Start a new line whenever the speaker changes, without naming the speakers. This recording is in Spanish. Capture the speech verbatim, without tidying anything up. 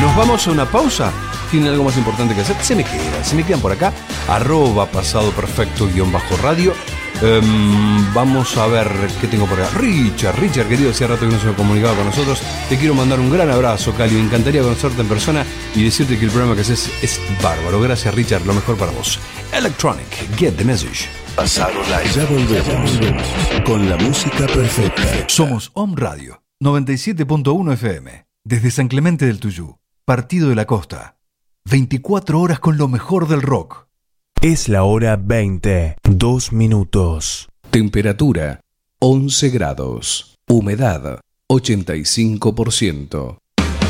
Nos vamos a una pausa. ¿Tienen algo más importante que hacer? Se me quedan, se me quedan por acá. Arroba pasado perfecto guión bajo radio. Um, vamos a ver qué tengo por acá. Richard, Richard, querido, hacía rato que no se me comunicaba con nosotros. Te quiero mandar un gran abrazo, Cali. Me encantaría conocerte en persona y decirte que el programa que haces es bárbaro. Gracias, Richard, lo mejor para vos. Electronic, get the message.
Pasado live. Ya volvemos con la música perfecta.
Somos Home Radio noventa y siete punto uno F M. Desde San Clemente del Tuyú, Partido de la Costa. veinticuatro horas con lo mejor del rock.
Es la hora veinte, dos minutos.
Temperatura once grados. Humedad ochenta y cinco por ciento.